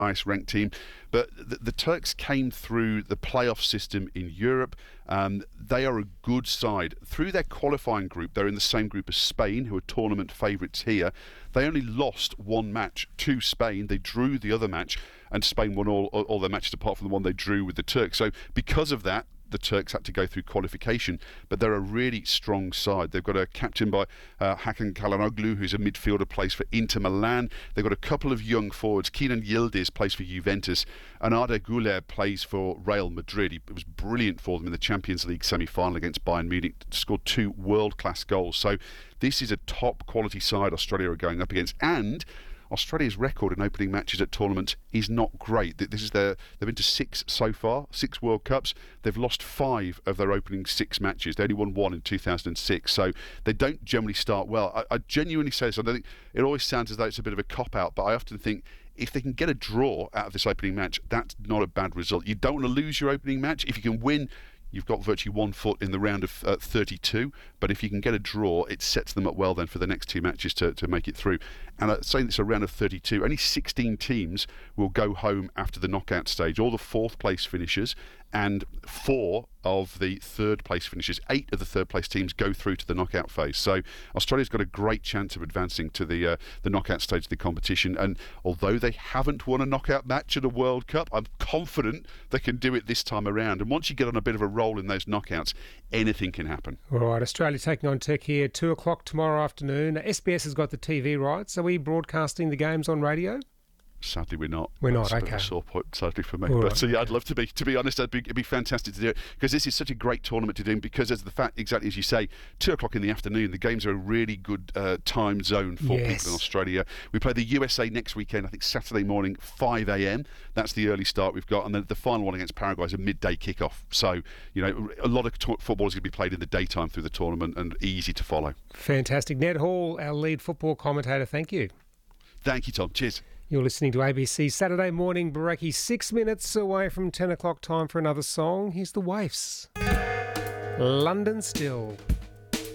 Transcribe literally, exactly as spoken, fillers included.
highest ranked team. But the, the Turks came through the playoff system in Europe. Um, they are a good side. Through their qualifying group, they're in the same group as Spain, who are tournament favourites here. They only lost one match to Spain. They drew the other match, and Spain won all, all, all their matches apart from the one they drew with the Turks. So because of that, the Turks had to go through qualification, but they're a really strong side. They've got a captain by uh, Hakan Çalhanoğlu, who's a midfielder, plays for Inter Milan. They've got a couple of young forwards. Kenan Yildiz plays for Juventus, and Arda Güler plays for Real Madrid. He, it was brilliant for them in the Champions League semi-final against Bayern Munich. Scored two world-class goals. So this is a top-quality side Australia are going up against, and Australia's record in opening matches at tournaments is not great. This is their, they've been to six so far, six World Cups. They've lost five of their opening six matches. They only won one in two thousand six, so they don't generally start well. I, I genuinely say this. I don't think it always sounds as though it's a bit of a cop-out, but I often think if they can get a draw out of this opening match, that's not a bad result. You don't want to lose your opening match. If you can win, you've got virtually one foot in the round of uh, thirty-two, but if you can get a draw, it sets them up well then for the next two matches to, to make it through. And uh, saying it's a round of thirty-two, only sixteen teams will go home after the knockout stage. All the fourth place finishers and four of the third place finishers, eight of the third place teams go through to the knockout phase. So Australia's got a great chance of advancing to the uh, the knockout stage of the competition. And although they haven't won a knockout match at a World Cup, I'm confident they can do it this time around. And once you get on a bit of a roll in those knockouts, anything can happen. All right, Australia taking on Turkey at two o'clock tomorrow afternoon. S B S has got the T V rights. Are we broadcasting the games on radio? Sadly, we're not. We're That's not, a bit okay. of a sore point, sadly, for me. All but right. so, yeah, I'd love to be. To be honest, it'd be, it'd be fantastic to do it, because this is such a great tournament to do, because as the fact, exactly as you say, two o'clock in the afternoon, the games are a really good uh, time zone for Yes. people in Australia. We play the U S A next weekend, I think Saturday morning, five a.m. That's the early start we've got, and then the final one against Paraguay is a midday kickoff. So, you know, a lot of t- football is going to be played in the daytime through the tournament, and easy to follow. Fantastic. Ned Hall, our lead football commentator, thank you. Thank you, Tom. Cheers. You're listening to A B C Saturday Morning Baraki. Six minutes away from ten o'clock, time for another song. Here's the Waifs. London Still.